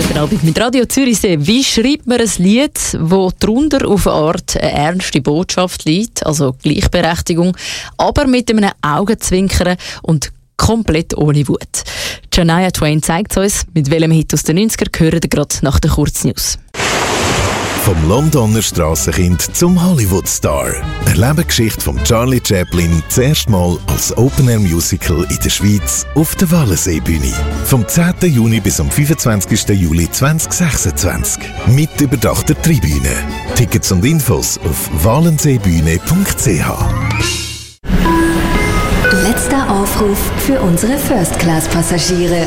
Guten Abend mit Radio Zürichsee. Wie schreibt man ein Lied, wo drunter auf eine Art eine ernste Botschaft liegt, also Gleichberechtigung, aber mit einem Augenzwinkern und komplett ohne Wut? Shania Twain zeigt uns, mit welchem Hit aus den 90ern hören wir gerade nach den Kurznews. Vom Londoner Strassenkind zum Hollywood-Star. Erlebe die Geschichte von Charlie Chaplin zuerst mal als Open-Air-Musical in der Schweiz auf der Wallenseebühne. Vom 10. Juni bis am 25. Juli 2026. Mit überdachter Tribüne. Tickets und Infos auf wallenseebühne.ch. Letzter Aufruf für unsere First-Class-Passagiere.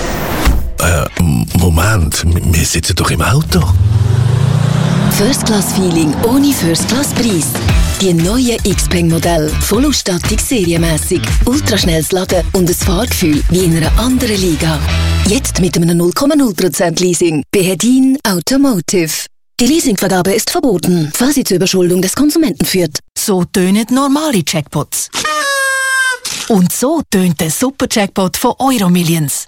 Moment, wir sitzen doch im Auto. First-Class-Feeling ohne First-Class-Preis. Die neuen Xpeng-Modelle. Vollausstattung serienmässig, ultraschnelles Laden und ein Fahrgefühl wie in einer anderen Liga. Jetzt mit einem 0,0% Leasing. Bei Hedin Automotive. Die Leasingvergabe ist verboten, falls sie zur Überschuldung des Konsumenten führt. So tönen normale Jackpots. Und so tönt der Super-Jackpot von Euromillions.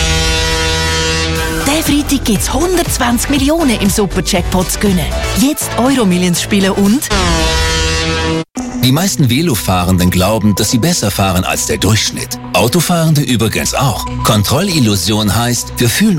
Diesen Freitag gibt es 120 Millionen im Super-Jackpot zu gewinnen. Jetzt Euromillions spielen und... Die meisten Velofahrenden glauben, dass sie besser fahren als der Durchschnitt. Autofahrende übrigens auch. Kontrollillusion heißt, wir fühlen